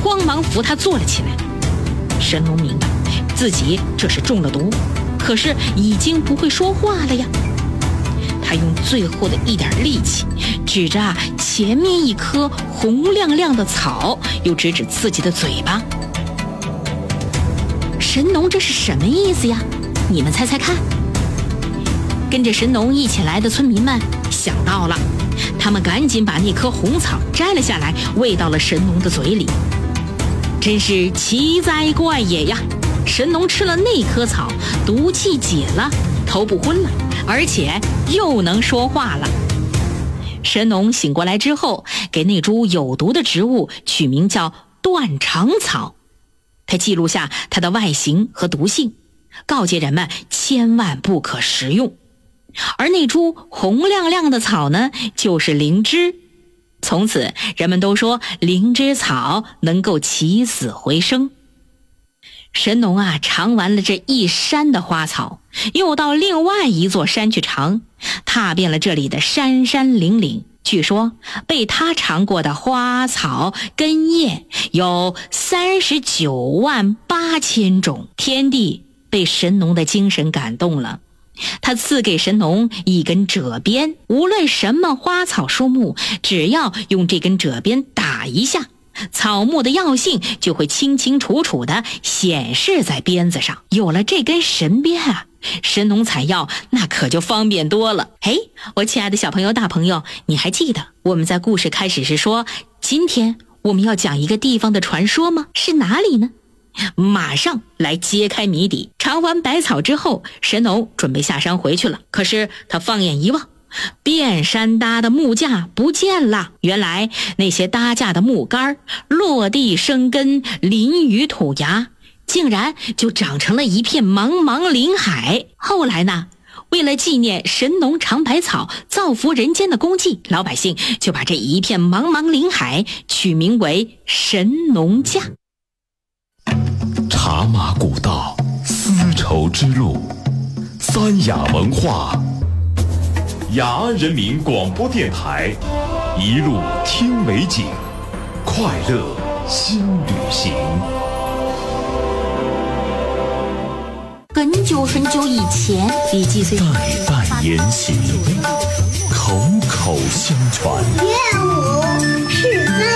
慌忙扶他坐了起来。神农明白自己这是中了毒，可是已经不会说话了呀。他用最后的一点力气指着前面一棵红亮亮的草，又指指自己的嘴巴。神农这是什么意思呀？你们猜猜看。跟着神农一起来的村民们想到了，他们赶紧把那棵红草摘了下来，喂到了神农的嘴里。真是奇哉怪也呀！神农吃了那棵草，毒气解了，头不昏了，而且又能说话了。神农醒过来之后，给那株有毒的植物取名叫断肠草。他记录下它的外形和毒性，告诫人们千万不可食用。而那株红亮亮的草呢，就是灵芝。从此人们都说灵芝草能够起死回生。神农尝完了这一山的花草，又到另外一座山去尝，踏遍了这里的山山岭岭。据说被他尝过的花草根叶有398000种。天帝被神农的精神感动了，他赐给神农一根褶鞭，无论什么花草树木，只要用这根褶鞭打一下，草木的药性就会清清楚楚地显示在鞭子上。有了这根神鞭神农采药那可就方便多了。嘿，我亲爱的小朋友大朋友，你还记得我们在故事开始时说，今天我们要讲一个地方的传说吗？是哪里呢？马上来揭开谜底。尝完百草之后，神农准备下山回去了。可是他放眼一望，遍山搭的木架不见了。原来那些搭架的木杆落地生根，淋雨吐芽，竟然就长成了一片茫茫林海。后来呢，为了纪念神农尝百草造福人间的功绩，老百姓就把这一片茫茫林海取名为神农架。 茶马古道，丝绸之路，三雅文化，雅安人民广播电台，一路听美景，快乐新旅行。 很久很久以前，李继岁代代沿袭，口口相传。 愿我是三